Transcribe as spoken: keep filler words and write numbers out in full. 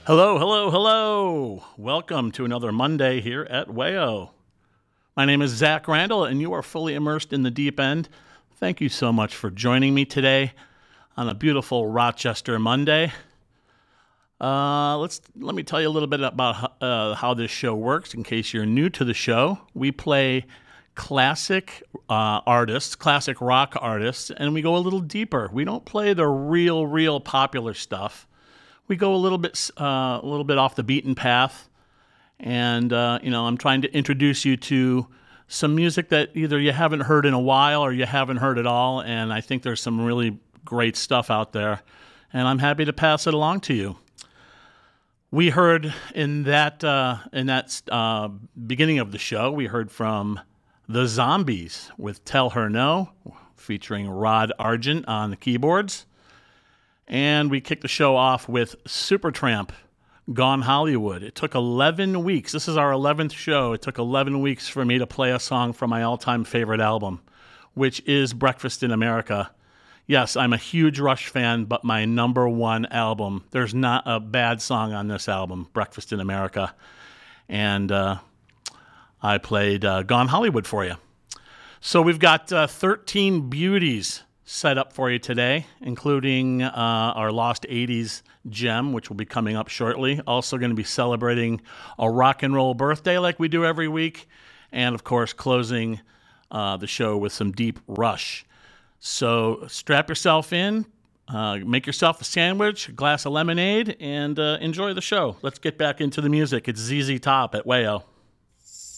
Hello, hello, hello. Welcome to another Monday here at Wayo. My name is Zach Randall, and you are fully immersed in the deep end. Thank you so much for joining me today on a beautiful Rochester Monday. Uh, let's let me tell you a little bit about uh, how this show works in case you're new to the show. We play classic uh, artists, classic rock artists, and we go a little deeper. We don't play the real, real popular stuff. We go a little bit, uh, a little bit off the beaten path, and uh, you know, I'm trying to introduce you to some music that either you haven't heard in a while or you haven't heard at all. And I think there's some really great stuff out there, and I'm happy to pass it along to you. We heard in that uh, in that uh, beginning of the show, we heard from the Zombies with "Tell Her No," featuring Rod Argent on the keyboards. And we kicked the show off with Supertramp, Gone Hollywood. It took eleven weeks. This is our eleventh show. It took eleven weeks for me to play a song from my all-time favorite album, which is Breakfast in America. Yes, I'm a huge Rush fan, but my number one album, there's not a bad song on this album, Breakfast in America. And uh, I played uh, Gone Hollywood for you. So we've got uh, thirteen beauties set up for you today, including uh, our Lost eighties gem, which will be coming up shortly. Also going to be celebrating a rock and roll birthday like we do every week. And, of course, closing uh, the show with some deep Rush. So strap yourself in, uh, make yourself a sandwich, a glass of lemonade, and uh, enjoy the show. Let's get back into the music. It's Z Z Top at Wayo.